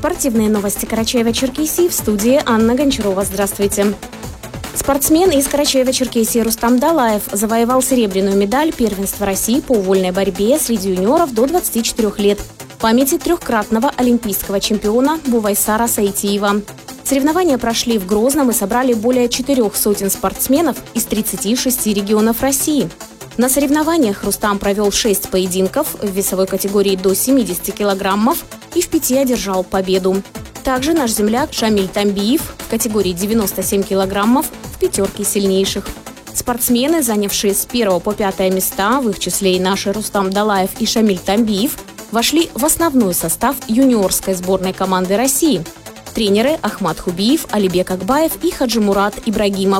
Спортивные новости Карачаева-Черкесии, в студии Анна Гончарова. Здравствуйте. Спортсмен из Карачаева-Черкесии Рустам Далаев завоевал серебряную медаль первенства России по вольной борьбе среди юниоров до 24 лет в памяти трехкратного олимпийского чемпиона Бувайсара Сайтиева. Соревнования прошли в Грозном и собрали более 400 спортсменов из 36 регионов России. На соревнованиях Рустам провел 6 поединков в весовой категории до 70 килограммов и в 5 одержал победу. Также наш земляк Шамиль Тамбиев в категории 97 килограммов в пятерке сильнейших. Спортсмены, занявшие с 1 по 5 места, в их числе и наши Рустам Далаев и Шамиль Тамбиев, вошли в основной состав юниорской сборной команды России. Тренеры Ахмат Хубиев, Алибек Акбаев и Хаджимурат Ибрагимов.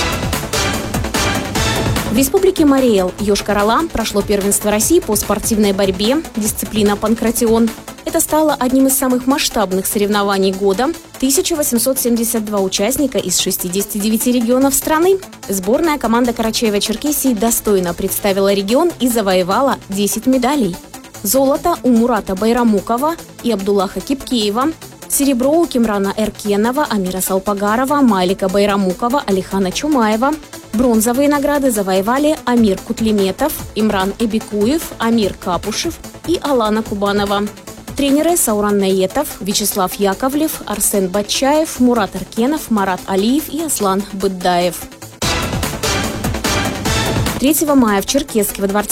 В Республике Марий-Эл, Йошкар-Ола, прошло первенство России по спортивной борьбе, дисциплина панкратион. Это стало одним из самых масштабных соревнований года. 1872 участника из 69 регионов страны. Сборная команда Карачаева-Черкесии достойно представила регион и завоевала 10 медалей. Золото у Мурата Байрамукова и Абдуллаха Кипкеева. Серебро у Кимрана Эркенова, Амира Салпагарова, Малика Байрамукова, Алихана Чумаева. Бронзовые награды завоевали Амир Кутлиметов, Имран Эбикуев, Амир Капушев и Алана Кубанова. Тренеры Сауран Наетов, Вячеслав Яковлев, Арсен Батчаев, Мурат Аркенов, Марат Алиев и Аслан Быддаев. 3 мая в Черкесске во дворце